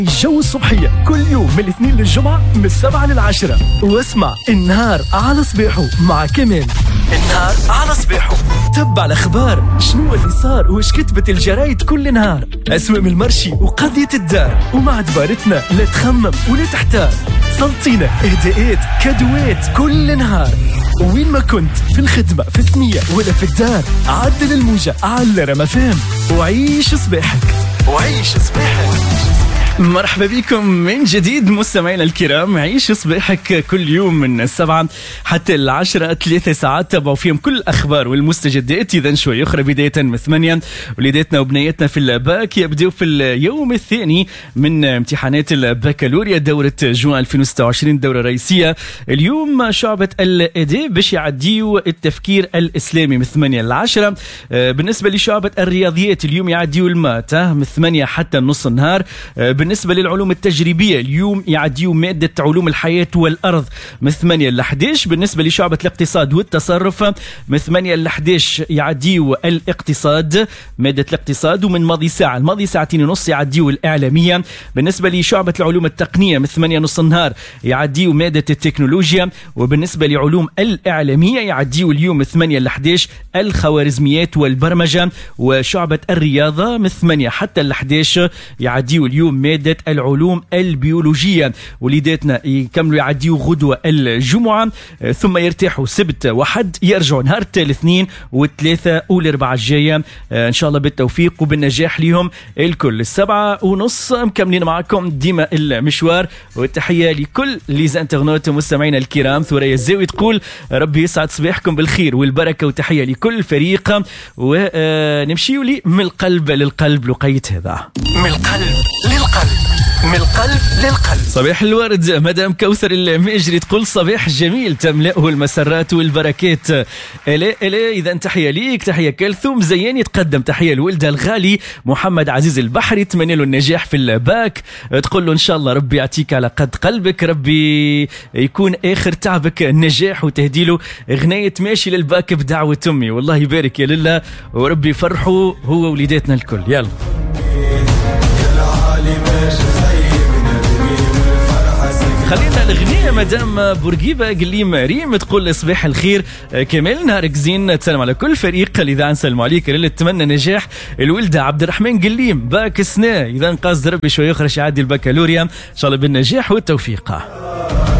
جو الصبحية كل يوم من الاثنين للجمعة من 7 ل10 واسمع النهار على صبيحه مع كمان النهار على صبيحه. تبع الأخبار شنو اللي صار وش كتبت الجرايد كل نهار، أسوام المرشي وقضية الدار، ومع دبارتنا لا تخمم ولا تحتار. سلطينا اهداءات كادوات كل نهار، وين ما كنت في الخدمة في الثنية ولا في الدار عدل الموجة على رمفام وعيش صباحك وعيش صباحك. مرحبا بكم من جديد مستمعينا الكرام. عيش صباحك كل يوم من 7 حتى 10 3 ساعات تابعوا فيهم كل الأخبار والمستجدات. إذا شوي أخرى بداية من 8 وليداتنا وبنياتنا في الباك يبدأوا في اليوم الثاني من امتحانات البكالوريا دورة جوان 2026 دورة رئيسية. اليوم شعبة الآداب باش يعديوا التفكير الإسلامي من 8 ل 10. بالنسبة لشعبة الرياضيات اليوم يعديوا المات من 8 حتى نص النهار. بالنسبة للعلوم التجريبية اليوم يعديوا مادة علوم الحياة والأرض من 8 ل 11. بالنسبة لشعبة الاقتصاد والتصرف من 8 ل 11 يعديوا الاقتصاد مادة الاقتصاد، ومن ماضي ساعة الماضي ساعتين ونص يعديوا الإعلامية. بالنسبة لشعبة العلوم التقنية من 8 نص النهار يعديوا مادة التكنولوجيا. وبالنسبة لعلوم الإعلامية يعديوا اليوم من 8 ل 11 الخوارزميات والبرمجة. وشعبة الرياضة من 8 حتى ل 11 يعديوا اليوم مادة العلوم البيولوجية. وليداتنا يكملوا يعديوا غدوة الجمعة ثم يرتاحوا سبت وحد، يرجعوا نهار الاثنين والثلاثة والأربعة الجاية إن شاء الله بالتوفيق وبالنجاح لهم الكل. 7:30 مكملين معكم ديما المشوار. والتحية لكل ليزانترنوت ومستمعينا الكرام. ثريا الزاوي تقول ربي يسعد صباحكم بالخير والبركة، وتحية لكل الفريق. ونمشيوا لي من القلب للقلب لقيت هذا من القلب للقلب من القلب للقلب. صباح الورد مدام كوثر المجري تقول صباح جميل تملأه المسرات والبركات. إلي إذا تحية ليك، تحية كلثوم زيان يتقدم، تحية الولد الغالي محمد عزيز البحري تمنى له النجاح في الباك. تقول له إن شاء الله ربي يعطيك على قد قلبك، ربي يكون آخر تعبك النجاح، وتهدي له غناية ماشي للباك بدعوة أمي. والله يبارك يا لله وربي يفرحوا هو وليداتنا الكل. يلا خلينا الأغنية مدام بورقيبة قليم ريم تقول صباح الخير كمال نهارك زين، تسلم على كل فريق الإذاعة، نسلم عليك اللي تتمنى نجاح الولدة عبد الرحمن قليم باك سنة. إذا قاصد ربي شوي أخرى يعدي البكالوريا إن شاء الله بالنجاح والتوفيق.